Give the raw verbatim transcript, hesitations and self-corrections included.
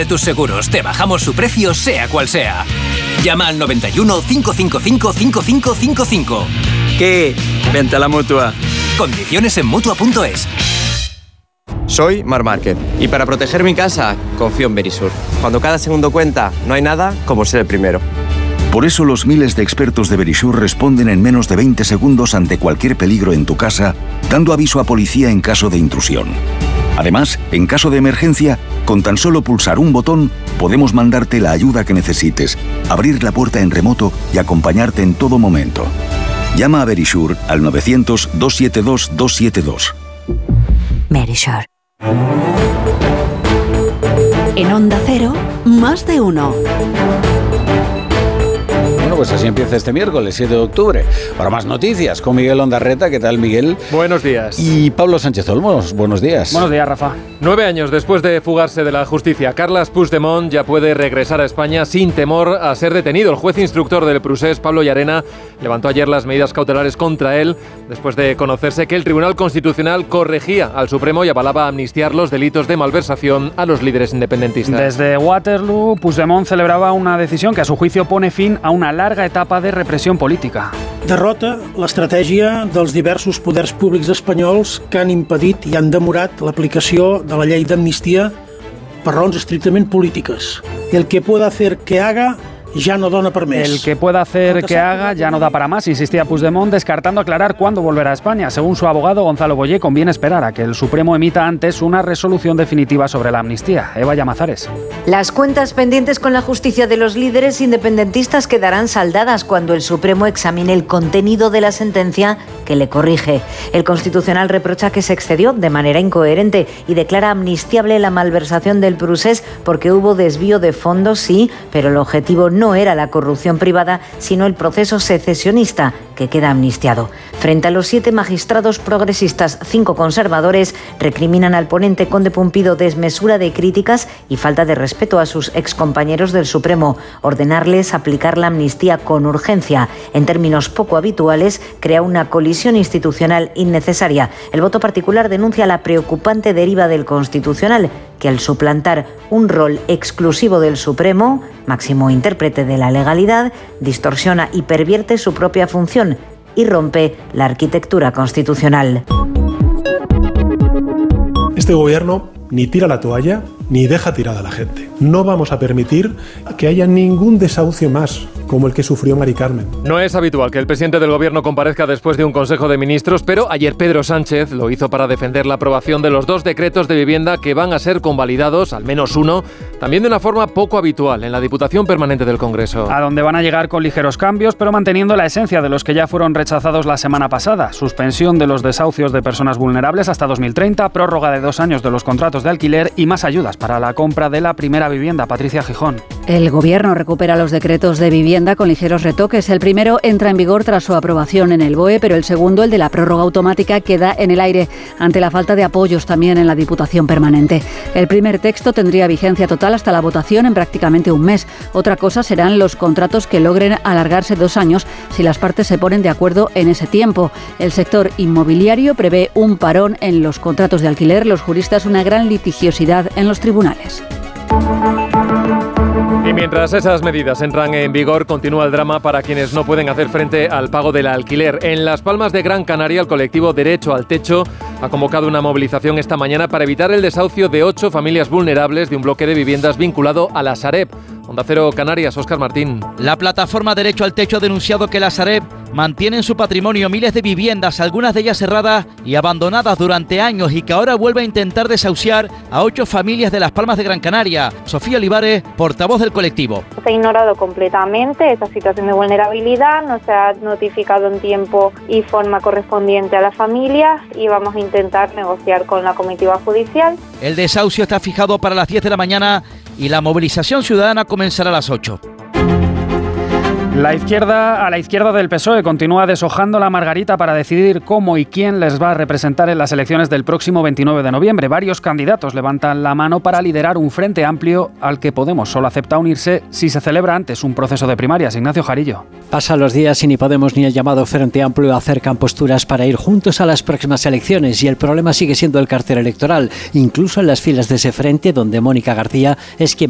sobre tus seguros. Te bajamos su precio, sea cual sea. Llama al noventa y uno, cinco cinco cinco, cinco cinco cinco cinco. ¿Qué? Vente a la Mutua. Condiciones en Mutua punto es. Soy Mar Márquez y para proteger mi casa confío en Verisur. Cuando cada segundo cuenta, no hay nada como ser el primero. Por eso los miles de expertos de Verisur responden en menos de veinte segundos ante cualquier peligro en tu casa, dando aviso a policía en caso de intrusión. Además, en caso de emergencia, con tan solo pulsar un botón, podemos mandarte la ayuda que necesites, abrir la puerta en remoto y acompañarte en todo momento. Llama a Verisur al novecientos, doscientos setenta y dos, doscientos setenta y dos. Verisur. En Onda Cero, más de uno. Bueno, pues así empieza este miércoles, siete de octubre. Para más noticias, con Miguel Ondarreta. ¿Qué tal, Miguel? Buenos días. Y Pablo Sánchez Olmos. Buenos días. Buenos días, Rafa. Nueve años después de fugarse de la justicia, Carles Puigdemont ya puede regresar a España sin temor a ser detenido. El juez instructor del procés, Pablo Llarena, levantó ayer las medidas cautelares contra él después de conocerse que el Tribunal Constitucional corregía al Supremo y avalaba amnistiar los delitos de malversación a los líderes independentistas. Desde Waterloo, Puigdemont celebraba una decisión que a su juicio pone fin a una larga etapa de repressió política. Derrota l'estratègia dels diversos poders públics espanyols que han impedit i han demorat l'aplicació de la llei d'amnistia per raons estrictament polítiques. El que pueda hacer que haga ya no dona per més. El que pueda hacer que haga ya no da para más, insistía Puigdemont, descartando aclarar cuándo volverá a España. Según su abogado Gonzalo Boyer, conviene esperar a que el Supremo emita antes una resolución definitiva sobre la amnistía. Eva Llamazares. Las cuentas pendientes con la justicia de los líderes independentistas quedarán saldadas cuando el Supremo examine el contenido de la sentencia que le corrige. El Constitucional reprocha que se excedió de manera incoherente y declara amnistiable la malversación del procés porque hubo desvío de fondos, sí, pero el objetivo no No era la corrupción privada, sino el proceso secesionista, que queda amnistiado. Frente a los siete magistrados progresistas, cinco conservadores recriminan al ponente Conde Pumpido desmesura de críticas y falta de respeto a sus excompañeros del Supremo. Ordenarles aplicar la amnistía con urgencia, en términos poco habituales, crea una colisión institucional innecesaria. El voto particular denuncia la preocupante deriva del Constitucional, que al suplantar un rol exclusivo del Supremo, máximo intérprete de la legalidad, distorsiona y pervierte su propia función y rompe la arquitectura constitucional. Este gobierno ni tira la toalla ni deja tirada a la gente. No vamos a permitir que haya ningún desahucio más como el que sufrió Mari Carmen. No es habitual que el presidente del gobierno comparezca después de un Consejo de Ministros, pero ayer Pedro Sánchez lo hizo para defender la aprobación de los dos decretos de vivienda que van a ser convalidados, al menos uno, también de una forma poco habitual en la Diputación Permanente del Congreso. A donde van a llegar con ligeros cambios, pero manteniendo la esencia de los que ya fueron rechazados la semana pasada. Suspensión de los desahucios de personas vulnerables hasta dos mil treinta, prórroga de dos años de los contratos de alquiler y más ayudas para la compra de la primera vivienda. Patricia Gijón. El Gobierno recupera los decretos de vivienda con ligeros retoques. El primero entra en vigor tras su aprobación en el B O E, pero el segundo, el de la prórroga automática, queda en el aire ante la falta de apoyos también en la Diputación Permanente. El primer texto tendría vigencia total hasta la votación en prácticamente un mes. Otra cosa serán los contratos que logren alargarse dos años si las partes se ponen de acuerdo en ese tiempo. El sector inmobiliario prevé un parón en los contratos de alquiler. Los juristas una gran litigiosidad en los tribunales. Y mientras esas medidas entran en vigor, continúa el drama para quienes no pueden hacer frente al pago del alquiler. En Las Palmas de Gran Canaria, el colectivo Derecho al Techo ha convocado una movilización esta mañana para evitar el desahucio de ocho familias vulnerables de un bloque de viviendas vinculado a la Sareb. Onda Cero Canarias, Óscar Martín. La plataforma Derecho al Techo ha denunciado que la Sareb mantiene en su patrimonio miles de viviendas, algunas de ellas cerradas y abandonadas durante años, y que ahora vuelve a intentar desahuciar a ocho familias de Las Palmas de Gran Canaria. Sofía Olivares, portavoz del colectivo. Se ha ignorado completamente esta situación de vulnerabilidad, no se ha notificado en tiempo y forma correspondiente a las familias y vamos a intentar negociar con la comitiva judicial. El desahucio está fijado para las diez de la mañana y la movilización ciudadana comenzará a las ocho. La izquierda, a la izquierda del P S O E continúa deshojando la margarita para decidir cómo y quién les va a representar en las elecciones del próximo veintinueve de noviembre. Varios candidatos levantan la mano para liderar un frente amplio al que Podemos solo acepta unirse si se celebra antes un proceso de primarias. Ignacio Jarillo. Pasan los días y ni Podemos ni el llamado Frente Amplio acercan posturas para ir juntos a las próximas elecciones, y el problema sigue siendo el cartel electoral, incluso en las filas de ese frente donde Mónica García es quien